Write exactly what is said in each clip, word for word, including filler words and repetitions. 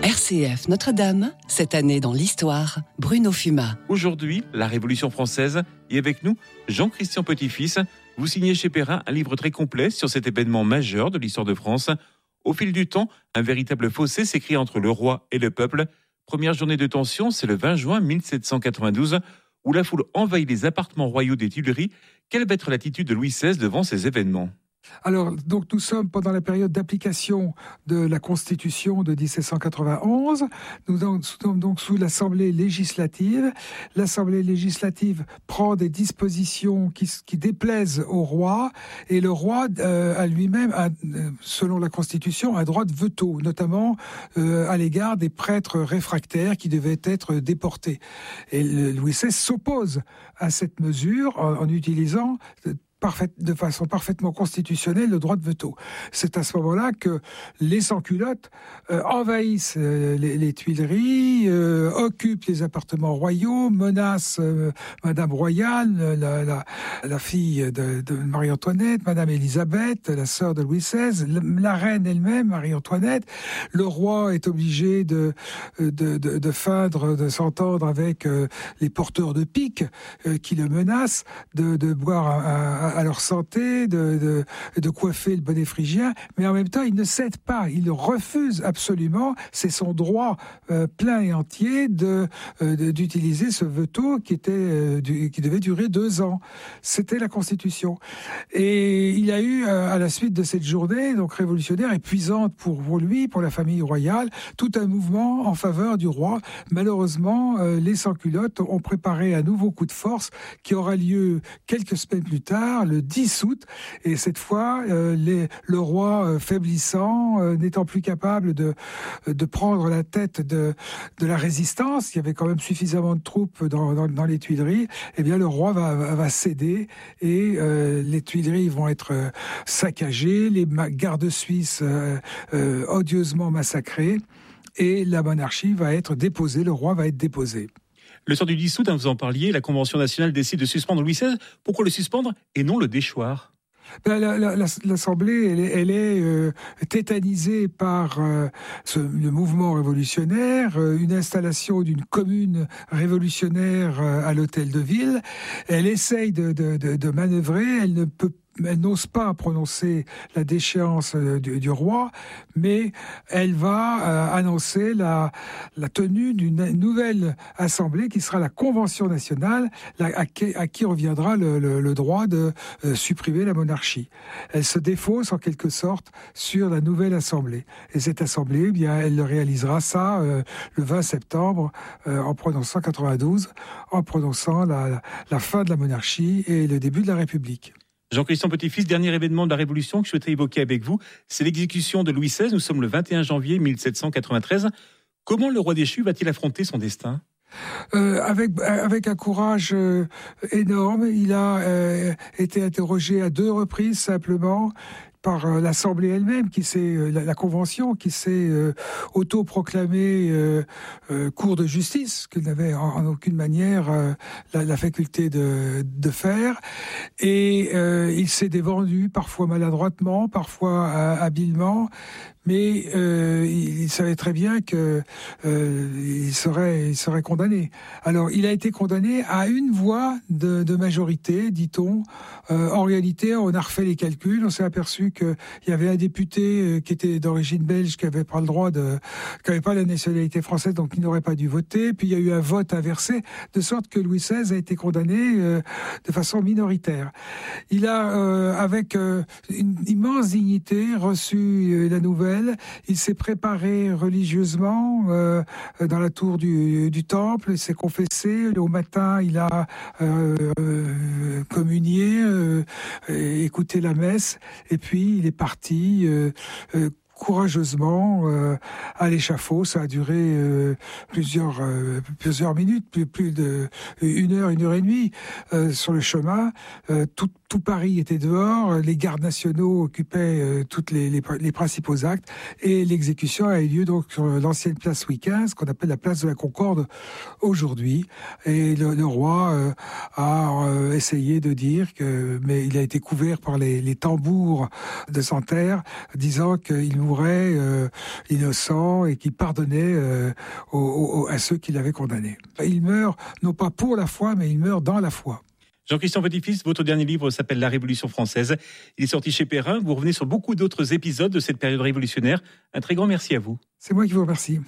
R C F Notre-Dame, cette année dans l'histoire, Bruno Fumat. Aujourd'hui, la Révolution française, et avec nous, Jean-Christian Petit-Fils. Vous signez chez Perrin un livre très complet sur cet événement majeur de l'histoire de France. Au fil du temps, un véritable fossé s'écrit entre le roi et le peuple. Première journée de tension, c'est le vingt juin mille sept cent quatre-vingt-douze, où la foule envahit les appartements royaux des Tuileries. Quelle va être l'attitude de Louis seize devant ces événements ? Alors, donc, nous sommes pendant la période d'application de la Constitution de dix-sept cent quatre-vingt-onze. Nous sommes donc sous l'Assemblée législative. L'Assemblée législative prend des dispositions qui, qui déplaisent au roi, et le roi euh, a lui-même, a, selon la Constitution, un droit de veto, notamment euh, à l'égard des prêtres réfractaires qui devaient être déportés. Et le, Louis seize s'oppose à cette mesure en, en utilisant Parfait, de façon parfaitement constitutionnelle, le droit de veto. C'est à ce moment-là que les sans-culottes euh, envahissent euh, les, les Tuileries, euh, occupent les appartements royaux, menacent euh, Madame Royale, la, la, la fille de, de Marie-Antoinette, Madame Élisabeth, la sœur de Louis seize, la, la reine elle-même, Marie-Antoinette. Le roi est obligé de, de, de, de feindre, de s'entendre avec euh, les porteurs de piques euh, qui le menacent, de, de boire un, un à leur santé, de, de, de coiffer le bonnet phrygien, mais en même temps, il ne cède pas, il refuse absolument, c'est son droit euh, plein et entier de, euh, de, d'utiliser ce veto qui, était, euh, du, qui devait durer deux ans. C'était la Constitution. Et il y a eu, euh, à la suite de cette journée, donc révolutionnaire, épuisante pour, pour lui, pour la famille royale, tout un mouvement en faveur du roi. Malheureusement, euh, les sans-culottes ont préparé un nouveau coup de force qui aura lieu quelques semaines plus tard, le dix août, et cette fois, euh, les, le roi euh, faiblissant, euh, n'étant plus capable de, de prendre la tête de, de la résistance, il y avait quand même suffisamment de troupes dans, dans, dans les Tuileries, eh bien le roi va, va, va céder, et euh, les Tuileries vont être euh, saccagées, les ma- gardes suisses euh, euh, odieusement massacrés, et la monarchie va être déposée, le roi va être déposé. Le soir du dix août, hein, vous en parliez, la Convention nationale décide de suspendre Louis seize. Pourquoi le suspendre et non le déchoir ? Ben, la, la, l'Assemblée, elle est, elle est euh, tétanisée par euh, ce, le mouvement révolutionnaire, euh, une installation d'une commune révolutionnaire euh, à l'hôtel de ville. Elle essaye de, de, de, de manœuvrer, elle ne peut Elle n'ose pas prononcer la déchéance du, du roi, mais elle va euh, annoncer la, la tenue d'une nouvelle assemblée qui sera la Convention nationale, la, à, qui, à qui reviendra le, le, le droit de euh, supprimer la monarchie. Elle se défausse en quelque sorte sur la nouvelle assemblée. Et cette assemblée, eh bien, elle le réalisera ça euh, le vingt septembre euh, en prononçant quatre-vingt-douze, en prononçant la, la, la fin de la monarchie et le début de la République. Jean-Christian Petit-Fils, dernier événement de la Révolution que je souhaitais évoquer avec vous, c'est l'exécution de Louis seize. Nous sommes le vingt et un janvier mille sept cent quatre-vingt-treize. Comment le roi déchu va-t-il affronter son destin ? Euh, avec avec un courage euh, énorme, il a euh, été interrogé à deux reprises simplement par euh, l'Assemblée elle-même, qui s'est euh, la, la Convention, qui s'est euh, auto-proclamée euh, euh, cour de justice, qu'il n'avait en, en aucune manière euh, la, la faculté de, de faire, et euh, il s'est défendu, parfois maladroitement, parfois euh, habilement, mais euh, il, il savait très bien que euh, il serait, il serait condamné. Alors, il a été condamné à une voix de, de majorité, dit-on. Euh, en réalité, on a refait les calculs, on s'est aperçu qu'il y avait un député qui était d'origine belge, qui avait pas le droit de, qui avait pas la nationalité française, donc il n'aurait pas dû voter. Puis il y a eu un vote inversé, de sorte que Louis seize a été condamné euh, de façon minoritaire. Il a, euh, avec euh, une immense dignité, reçu euh, la nouvelle. Il s'est préparé religieusement euh, dans la tour du, du temple, il s'est confessé. Au matin, il a euh, euh, communié, euh, écouté la messe, et puis il est parti euh, euh, courageusement euh, à l'échafaud. Ça a duré euh, plusieurs euh, plusieurs minutes, plus, plus de une heure, une heure et demie euh, sur le chemin, euh, tout tout Paris était dehors, les gardes nationaux occupaient euh, toutes les, les, les principaux actes, et l'exécution a eu lieu donc sur l'ancienne place Louis quinze, qu'on appelle la place de la Concorde aujourd'hui. Et le, le roi euh, a euh, essayé de dire que, mais il a été couvert par les, les tambours de Santerre, disant qu'il mourait euh, innocent et qu'il pardonnait euh, aux, aux, à ceux qui l'avaient condamné. Il meurt non pas pour la foi, mais il meurt dans la foi. Jean-Christian Petit-Fils, votre dernier livre s'appelle La Révolution française. Il est sorti chez Perrin. Vous revenez sur beaucoup d'autres épisodes de cette période révolutionnaire. Un très grand merci à vous. C'est moi qui vous remercie.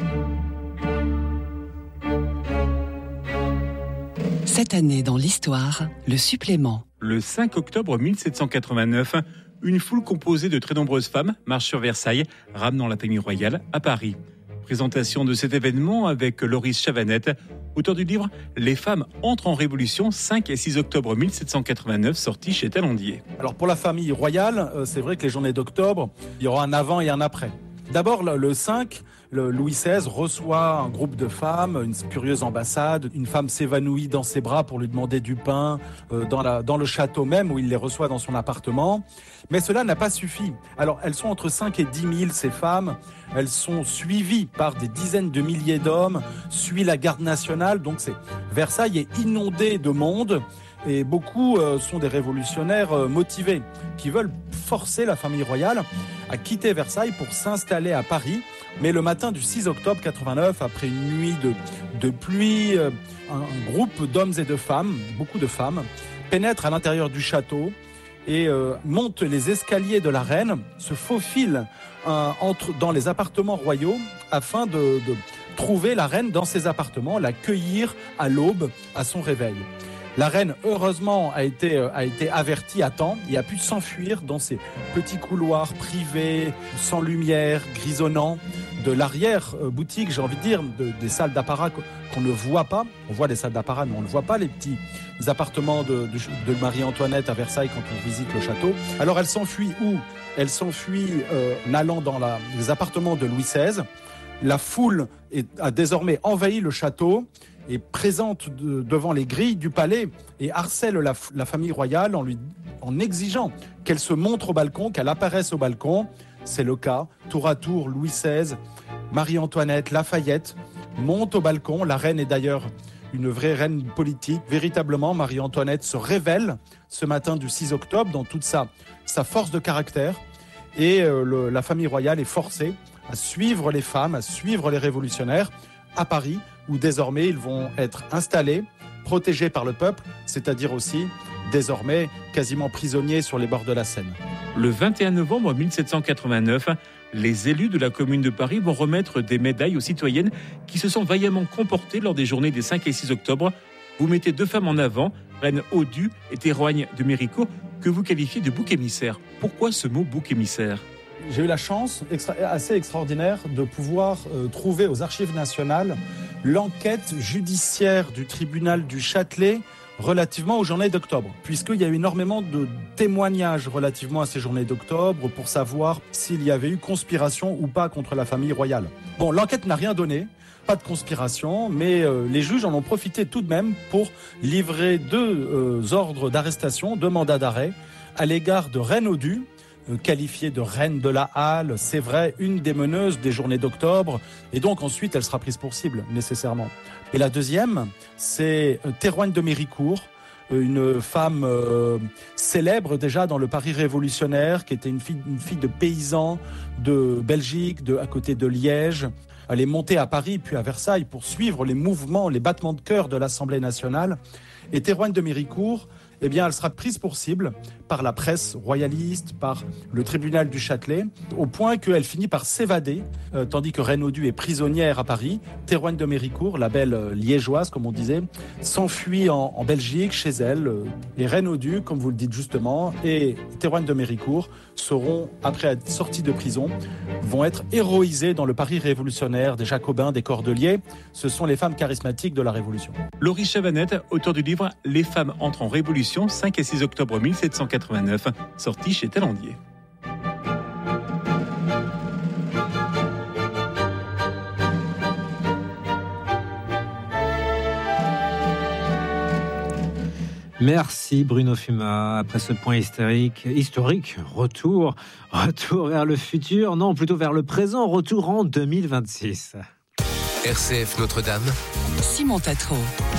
Cette année dans l'histoire, le supplément. Le cinq octobre mille sept cent quatre-vingt-neuf, une foule composée de très nombreuses femmes marche sur Versailles, ramenant la famille royale à Paris. Présentation de cet événement avec Loris Chavanette, auteur du livre « Les femmes entrent en révolution » cinq et six octobre mille sept cent quatre-vingt-neuf, sorti chez Talandier. Alors pour la famille royale, c'est vrai que les journées d'octobre, il y aura un avant et un après. D'abord le cinq, le Louis seize reçoit un groupe de femmes, une curieuse ambassade. Une femme s'évanouit dans ses bras pour lui demander du pain euh, dans, la, dans le château même où il les reçoit dans son appartement. Mais cela n'a pas suffi. Alors elles sont entre cinq et dix mille ces femmes. Elles sont suivies par des dizaines de milliers d'hommes, suit la garde nationale. Donc c'est Versailles est inondé de monde. Et beaucoup euh, sont des révolutionnaires euh, motivés qui veulent forcer la famille royale à quitter Versailles pour s'installer à Paris. Mais le matin du six octobre quatre-vingt-neuf, après une nuit de, de pluie, euh, un, un groupe d'hommes et de femmes, beaucoup de femmes, pénètre à l'intérieur du château et euh, monte les escaliers de la reine, se faufile euh, entre, dans les appartements royaux afin de, de trouver la reine dans ses appartements, la cueillir à l'aube à son réveil. La reine, heureusement, a été, a été avertie à temps et a pu s'enfuir dans ces petits couloirs privés, sans lumière, grisonnants, de l'arrière-boutique, j'ai envie de dire, de, des salles d'apparat qu'on ne voit pas. On voit des salles d'apparat, mais on ne voit pas les petits appartements de, de, de Marie-Antoinette à Versailles quand on visite le château. Alors elle s'enfuit où ? Elle s'enfuit euh, en allant dans la, les appartements de Louis seize. La foule est, a désormais envahi le château et présente de, devant les grilles du palais et harcèle la, la famille royale en, lui, en exigeant qu'elle se montre au balcon, qu'elle apparaisse au balcon. C'est le cas. Tour à tour, Louis seize, Marie-Antoinette, Lafayette montent au balcon. La reine est d'ailleurs une vraie reine politique. Véritablement, Marie-Antoinette se révèle ce matin du six octobre dans toute sa, sa force de caractère. Et euh, le, la famille royale est forcée à suivre les femmes, à suivre les révolutionnaires à Paris, où désormais ils vont être installés, protégés par le peuple, c'est-à-dire aussi désormais quasiment prisonniers sur les bords de la Seine. Le vingt et un novembre mille sept cent quatre-vingt-neuf, les élus de la Commune de Paris vont remettre des médailles aux citoyennes qui se sont vaillamment comportées lors des journées des cinq et six octobre. Vous mettez deux femmes en avant, Reine Odue et Théroigne de Méricourt, que vous qualifiez de bouc émissaire. Pourquoi ce mot bouc émissaire ? J'ai eu la chance extra- assez extraordinaire de pouvoir euh, trouver aux Archives nationales l'enquête judiciaire du tribunal du Châtelet relativement aux journées d'octobre, puisqu'il y a eu énormément de témoignages relativement à ces journées d'octobre pour savoir s'il y avait eu conspiration ou pas contre la famille royale. Bon, l'enquête n'a rien donné, pas de conspiration, mais euh, les juges en ont profité tout de même pour livrer deux euh, ordres d'arrestation, deux mandats d'arrêt à l'égard de Reine Odue, qualifiée de reine de la Halle, c'est vrai, une des meneuses des journées d'octobre, et donc ensuite elle sera prise pour cible, nécessairement. Et la deuxième, c'est Théroigne de Méricourt, une femme euh, célèbre déjà dans le Paris révolutionnaire, qui était une fille, une fille de paysan de Belgique, de, à côté de Liège. Elle est montée à Paris puis à Versailles pour suivre les mouvements, les battements de cœur de l'Assemblée nationale. Et Théroigne de Méricourt, eh bien, elle sera prise pour cible par la presse royaliste, par le tribunal du Châtelet, au point qu'elle finit par s'évader, euh, tandis que Reine Odue est prisonnière à Paris. Théroigne de Méricourt, la belle euh, liégeoise, comme on disait, s'enfuit en, en Belgique, chez elle. Euh, et Reine Odue, comme vous le dites justement, et Théroigne de Méricourt seront, après être sorties de prison, vont être héroïsées dans le Paris révolutionnaire des Jacobins, des Cordeliers. Ce sont les femmes charismatiques de la Révolution. Loris Chavanette, auteur du livre « Les femmes entrent en révolution » cinq et six octobre mille sept cent quatre-vingt-neuf, sorti chez Talandier. Merci Bruno Fuma. Après ce point historique, historique, retour, retour vers le futur, non plutôt vers le présent, retour en deux mille vingt-six. R C F Notre-Dame. Simon Tatro.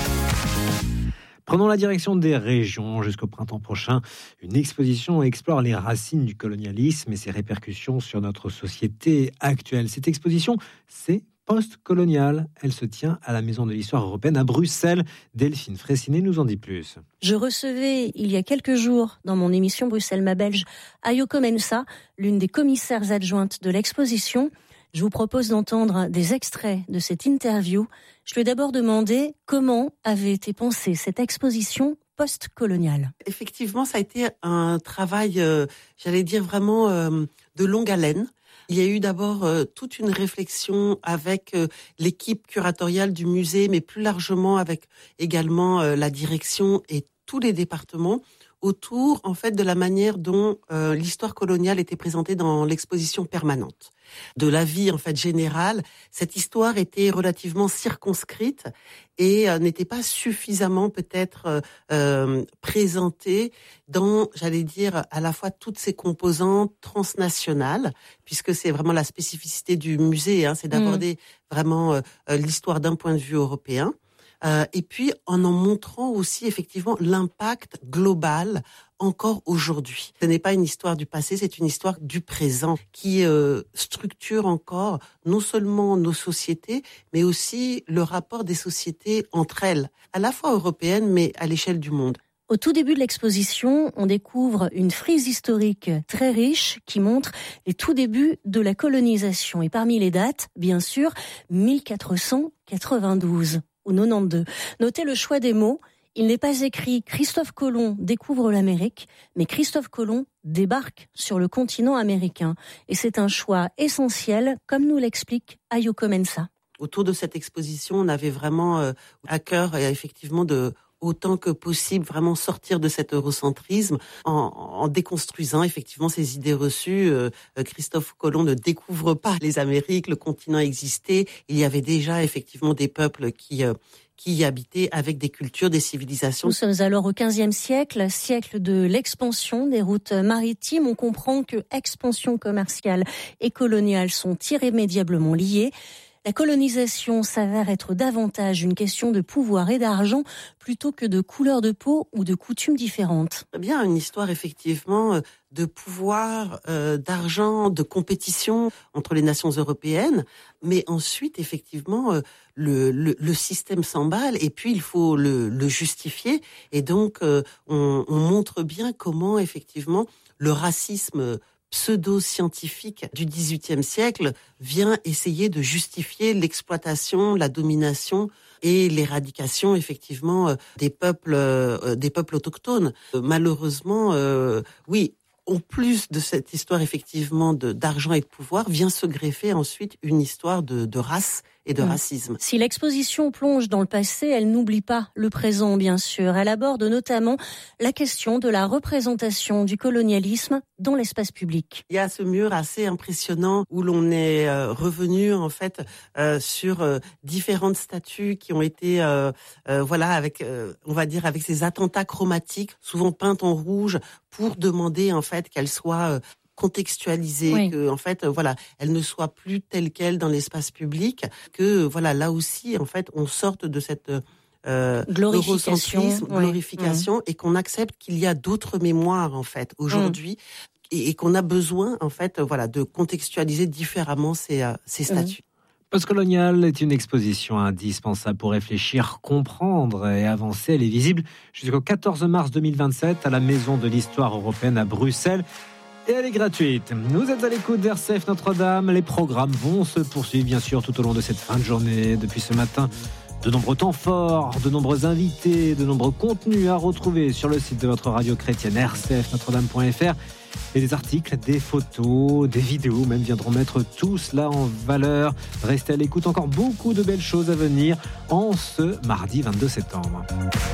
Prenons la direction des régions. Jusqu'au printemps prochain, une exposition explore les racines du colonialisme et ses répercussions sur notre société actuelle. Cette exposition, c'est post-coloniale. Elle se tient à la Maison de l'Histoire européenne à Bruxelles. Delphine Fraissinet nous en dit plus. Je recevais il y a quelques jours dans mon émission Bruxelles ma Belge Ayoko Mensa, l'une des commissaires adjointes de l'exposition. Je vous propose d'entendre des extraits de cette interview. Je lui ai d'abord demandé comment avait été pensée cette exposition post-coloniale. Effectivement, ça a été un travail, euh, j'allais dire vraiment euh, de longue haleine. Il y a eu d'abord euh, toute une réflexion avec euh, l'équipe curatoriale du musée, mais plus largement avec également euh, la direction et tous les départements autour en fait de la manière dont euh, l'histoire coloniale était présentée dans l'exposition permanente. De la vie en fait générale, cette histoire était relativement circonscrite et euh, n'était pas suffisamment peut-être euh, euh, présentée dans, j'allais dire, à la fois toutes ces composantes transnationales, puisque c'est vraiment la spécificité du musée, hein, c'est d'aborder mmh. vraiment euh, l'histoire d'un point de vue européen. Euh, et puis en en montrant aussi effectivement l'impact global encore aujourd'hui. Ce n'est pas une histoire du passé, c'est une histoire du présent qui euh, structure encore non seulement nos sociétés, mais aussi le rapport des sociétés entre elles, à la fois européennes, mais à l'échelle du monde. Au tout début de l'exposition, on découvre une frise historique très riche qui montre les tout débuts de la colonisation. Et parmi les dates, bien sûr, mille quatre cent quatre-vingt-douze. Ou quatre-vingt-douze. Notez le choix des mots. Il n'est pas écrit « Christophe Colomb découvre l'Amérique », mais « Christophe Colomb débarque sur le continent américain ». Et c'est un choix essentiel, comme nous l'explique Ayoko Mensa. Autour de cette exposition, on avait vraiment euh, à cœur, et effectivement, de autant que possible, vraiment sortir de cet eurocentrisme en, en déconstruisant effectivement ces idées reçues. Euh, Christophe Colomb ne découvre pas les Amériques, le continent existait. Il y avait déjà effectivement des peuples qui euh, qui y habitaient avec des cultures, des civilisations. Nous sommes alors au quinzième siècle, siècle de l'expansion des routes maritimes. On comprend que expansion commerciale et coloniale sont irrémédiablement liées. La colonisation s'avère être davantage une question de pouvoir et d'argent plutôt que de couleur de peau ou de coutumes différentes. Bien, une histoire effectivement de pouvoir, euh, d'argent, de compétition entre les nations européennes, mais ensuite effectivement euh, le, le, le système s'emballe et puis il faut le, le justifier et donc euh, on, on montre bien comment effectivement le racisme pseudo-scientifique du dix-huitième siècle vient essayer de justifier l'exploitation, la domination et l'éradication effectivement des peuples, euh, des peuples autochtones. Euh, malheureusement, euh, oui, en plus de cette histoire effectivement de, d'argent et de pouvoir, vient se greffer ensuite une histoire de, de race et de mmh. racisme. Si l'exposition plonge dans le passé, elle n'oublie pas le présent, bien sûr. Elle aborde notamment la question de la représentation du colonialisme dans l'espace public. Il y a ce mur assez impressionnant où l'on est euh, revenu en fait euh, sur euh, différentes statues qui ont été, euh, euh, voilà, avec, euh, on va dire, avec ces attentats chromatiques, souvent peintes en rouge, pour demander en fait qu'elles soient euh, contextualisée, oui. que en fait voilà, elle ne soit plus telle quelle dans l'espace public, que voilà, là aussi en fait on sorte de cette euh, glorification, eurocentrisme, oui. glorification mmh. et qu'on accepte qu'il y a d'autres mémoires en fait aujourd'hui mmh. et, et qu'on a besoin en fait voilà de contextualiser différemment ces, euh, ces statuts. Mmh. Postcolonial est une exposition indispensable pour réfléchir, comprendre et avancer. Elle est visible jusqu'au quatorze mars deux mille vingt-sept à la Maison de l'Histoire européenne à Bruxelles. Et elle est gratuite. Vous êtes à l'écoute d'R C F Notre-Dame. Les programmes vont se poursuivre, bien sûr, tout au long de cette fin de journée. Depuis ce matin, de nombreux temps forts, de nombreux invités, de nombreux contenus à retrouver sur le site de votre radio chrétienne r c f notre dame point f r. Et des articles, des photos, des vidéos même viendront mettre tout cela en valeur. Restez à l'écoute, encore beaucoup de belles choses à venir en ce mardi vingt-deux septembre.